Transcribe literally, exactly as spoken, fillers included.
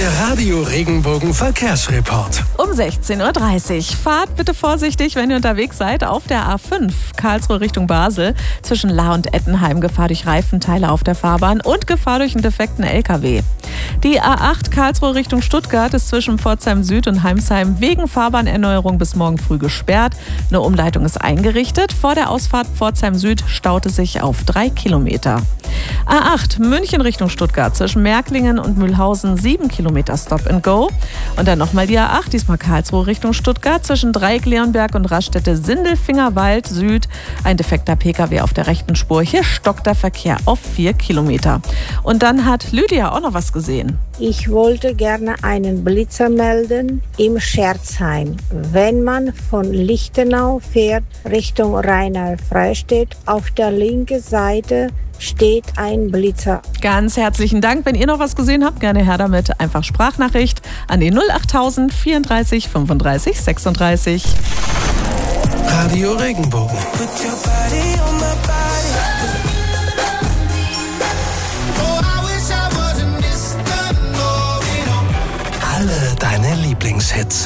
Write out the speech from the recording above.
Der Radio Regenbogen Verkehrsreport. Um sechzehn Uhr dreißig. Fahrt bitte vorsichtig, wenn ihr unterwegs seid, auf der A fünf Karlsruhe Richtung Basel. Zwischen Lahr und Ettenheim Gefahr durch Reifenteile auf der Fahrbahn und Gefahr durch einen defekten L K W. Die A acht Karlsruhe Richtung Stuttgart ist zwischen Pforzheim Süd und Heimsheim wegen Fahrbahnerneuerung bis morgen früh gesperrt. Eine Umleitung ist eingerichtet. Vor der Ausfahrt Pforzheim Süd staute sich auf drei Kilometer. A acht München Richtung Stuttgart zwischen Märklingen und Mühlhausen sieben Kilometer Stop and Go. Und dann nochmal die A acht, diesmal Karlsruhe Richtung Stuttgart zwischen Dreieck-Leonberg und Raststätte Sindelfingerwald Süd. Ein defekter P K W auf der rechten Spur. Hier stockt der Verkehr auf vier Kilometer. Und dann hat Lydia auch noch was gesehen. Ich wollte gerne einen Blitzer melden im Scherzheim. Wenn man von Lichtenau fährt Richtung Rhein-Freistadt, auf der linken Seite steht ein Blitzer. Ganz herzlichen Dank. Wenn ihr noch was gesehen habt, gerne her damit. Einfach Sprachnachricht an die null achttausend vierunddreißig fünfunddreißig sechsunddreißig. Radio Regenbogen. Alle deine Lieblingshits.